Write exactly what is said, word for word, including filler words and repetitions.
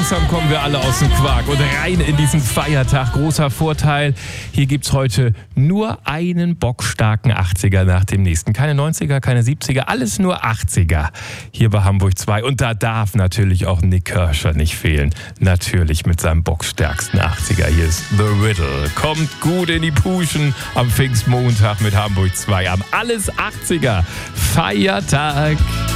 langsam kommen wir alle aus dem Quark und rein in diesen Feiertag. Großer Vorteil, hier gibt's heute nur einen bockstarken achtziger nach dem nächsten. Keine neunziger, keine siebziger, alles nur achtziger. Hier bei Hamburg zwei. Und da darf natürlich auch Nik Kershaw nicht fehlen. Natürlich mit seinem bockstärksten achtziger. Hier ist The Riddle. Kommt gut in die Puschen am Pfingstmontag mit Hamburg zwei. Am alles achtziger Feiertag.